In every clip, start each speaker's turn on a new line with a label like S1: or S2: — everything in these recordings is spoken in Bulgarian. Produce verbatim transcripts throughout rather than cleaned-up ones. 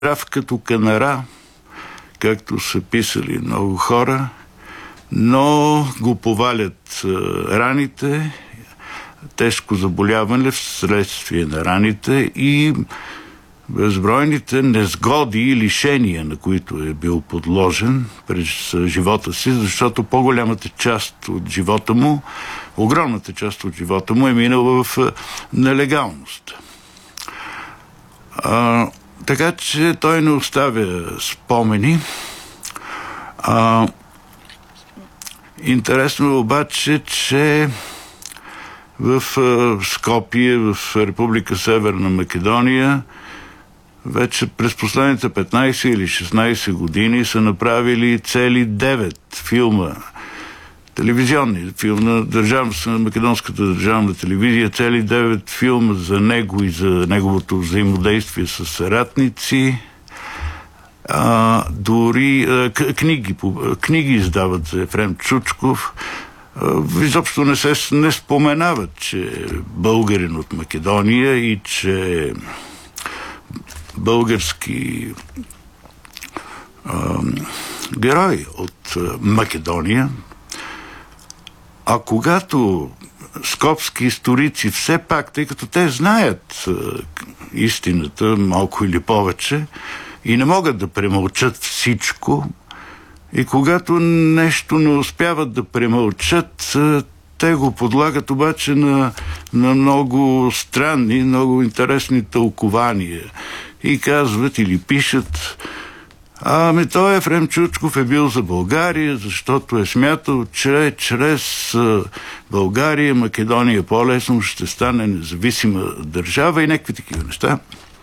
S1: здрав като канара, както са писали много хора, но го повалят раните, тежко заболяване вследствие на раните и безбройните незгоди и лишения, на които е бил подложен през живота си, защото по-голямата част от живота му, огромната част от живота му е минала в нелегалност. А, така че той не оставя спомени. А, интересно е обаче, че в Скопие, в Република Северна Македония, вече през последните петнайсет или шестнайсет години са направили цели девет филма, телевизионни филм на, държав... на македонската държавна телевизия, цели девет филма за него и за неговото взаимодействие с съратници. А, дори а, книги, книги издават за Ефрем Чучков. А, изобщо не се не споменават, че е българин от Македония и че български а, герой от а, Македония. А когато скопски историци все пак, тъй като те знаят а, истината малко или повече и не могат да премълчат всичко, и когато нещо не успяват да премълчат, а, те го подлагат обаче на, на много странни, много интересни тълкования. И казват или пишат: ами той Ефрем Чучков е бил за България, защото е смятал, че чрез България Македония по-лесно ще стане независима държава и някакви такива неща.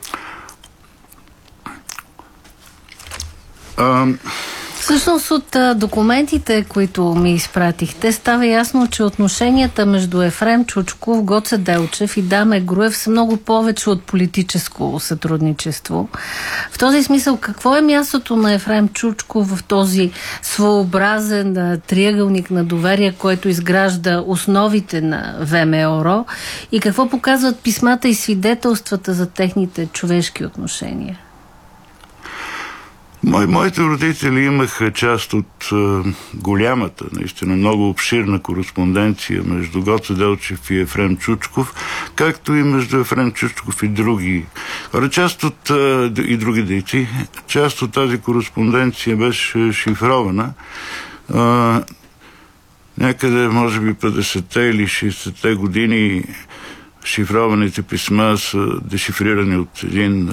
S1: А...
S2: Всъщност от а, документите, които ми изпратихте, става ясно, че отношенията между Ефрем Чучков, Гоце Делчев и Даме Груев са много повече от политическо сътрудничество. В този смисъл, какво е мястото на Ефрем Чучков в този своеобразен а, триъгълник на доверие, който изгражда основите на ВМРО, и какво показват писмата и свидетелствата за техните човешки отношения?
S1: Мой, моите родители имаха част от е, голямата, наистина много обширна кореспонденция между Гоце Делчев и Ефрем Чучков, както и между Ефрем Чучков и други хора. Част от, е, и други дейци, част от тази кореспонденция беше шифрована. Е, някъде, може би, петдесетте или шейсетте години шифрованите писма са дешифрирани от един... Е,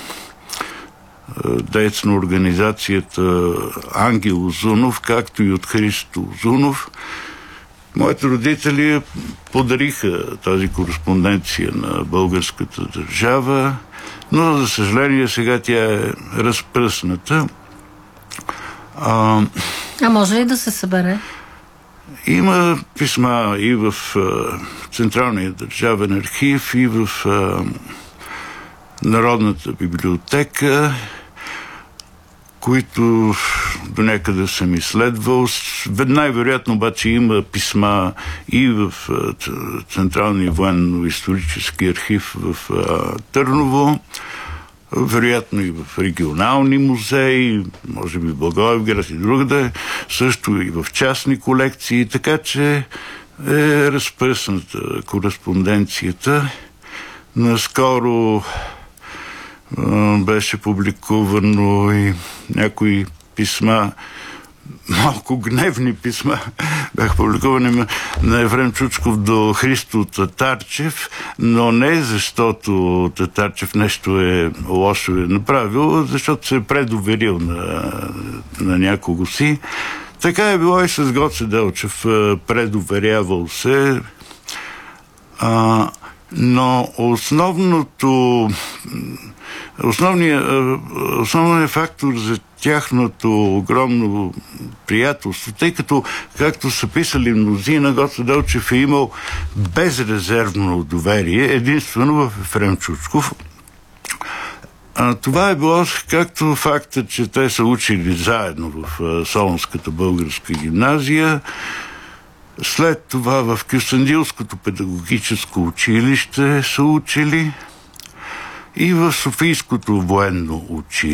S1: деец на организацията Ангел Узунов, както и от Христо Узунов. Моите родители подариха тази кореспонденция на българската държава, но за съжаление сега тя е разпръсната. А,
S2: а може ли да се събере?
S1: Има писма и в а, Централния държавен архив, и в а, Народната библиотека, които до някъде съм изследвал. Най-вероятно обаче има писма и в Централния военно-исторически архив в Търново, вероятно и в регионални музеи, може би в Благоевград и другаде, също и в частни колекции, така че е разпръсната кореспонденцията. Наскоро беше публикувано и някои писма, малко гневни писма, бяха публикувани на Ефрем Чучков до Христо Татарчев, но не защото Татарчев нещо е лошо е направил, защото се е предоверил на, на някого си. Така е било и с Гоце Делчев, предоверявал се. А, но основното Основният, основният фактор за тяхното огромно приятелство, тъй като, както са писали мнозина, Гоце Делчев е имал безрезервно доверие единствено в Ефрем Чучков. А, това е било както факта, че те са учили заедно в Солунската българска гимназия, след това в Кюстендилското педагогическо училище са учили и в Софийското военно училище.